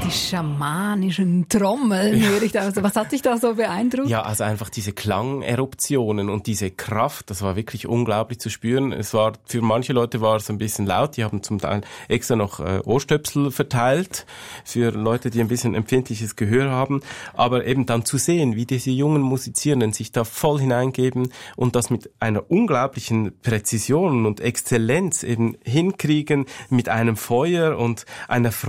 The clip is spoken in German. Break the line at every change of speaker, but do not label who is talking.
die schamanischen Trommeln, höre ich da. Also, was hat dich da so beeindruckt?
Ja, also einfach diese Klangeruptionen und diese Kraft, das war wirklich unglaublich zu spüren. Es war, für manche Leute war es ein bisschen laut, die haben zum Teil extra noch Ohrstöpsel verteilt, für Leute, die ein bisschen empfindliches Gehör haben. Aber eben dann zu sehen, wie diese jungen Musizierenden sich da voll hineingeben und das mit einer unglaublichen Präzision und Exzellenz eben hinkriegen, mit einem Feuer und einer